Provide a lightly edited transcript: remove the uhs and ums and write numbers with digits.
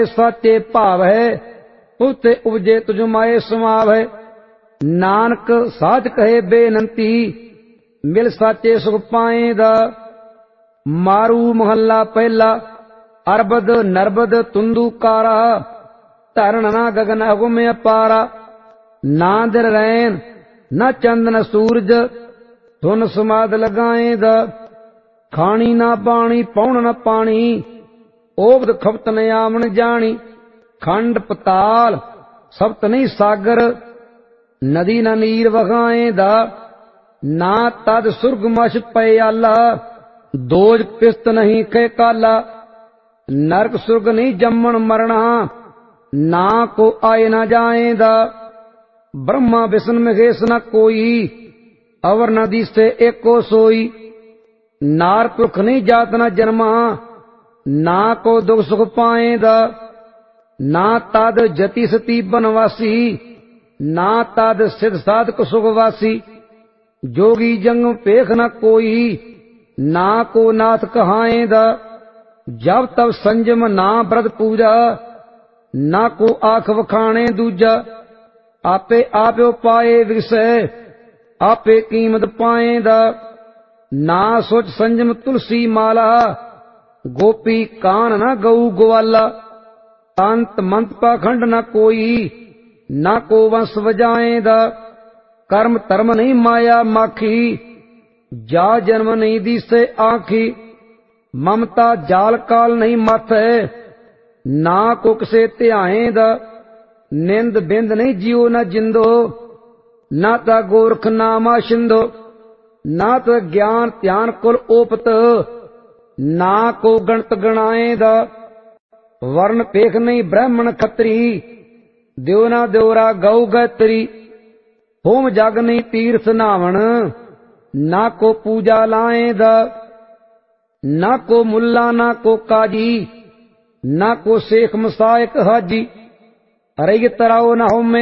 साचे भाव है, उते उपजे तुझ माए समाव है। नानक साच कहे बेनंती, मिल साचे सुख पाएदा। मारू महला पहला, अरबद नरबद तुंदुकारा, धरण ना गगन अगुम अपारा। ना दिर रैन न चंद न सूरज, धुन समाद लगाएदा। खानी ना पानी पौन न पानी, ओबद खपत न आमन जानी। खंड पताल सप्त नहीं सागर, नदी न नीर वगाएदा। ना तद सुर्ग मश पयाला, दोज पिस्त नहीं खे काला। नरक सुर्ग नहीं जम्मन मरना, ना को आए न जाएदा। ब्रह्मा विष्णु महेश न कोई, अवर नदी से एको सोई। नार पुरख नहीं जात न जन्मा, ना को दुख सुख पाएदा। ना तद जति सती बनवासी, ना तद सिद्ध साधक सुखवासी। जोगी जंग पेख न कोई, ना को नाथ कहाएदा। जब तब संजम ना व्रत पूजा, ना को आख वखाणे दूजा। आपे आपो पाए विषय, आपे कीमत पाएदा। ना सोच संजम तुलसी माला, गोपी कान न गऊ ग्वाला। अंत मंत पाखंड न कोई, ना को वंश वजाएदा। कर्म धर्म नहीं माया माखी, जा जन्म नहीं दिसे आखी। ममता जाल काल नहीं माथे, ना को किसे ध्याएदा। निंद बिंद नहीं जियो न जिंदो, ना ता गोरख नामा शिंदो। ना तो ज्ञान ध्यान कुल ओपत, ना को गणत गणाएदा। वर्ण पेख नहीं ब्राह्मण खत्री, देव ना देवरा गौ गैत्री। होम जग नहीं तीर्थ नावण, ना को पूजा लाएदा। ना को मुल्ला ना को काजी, ना को शेख मसायक हाजी। अरे ये तराओ ना हो में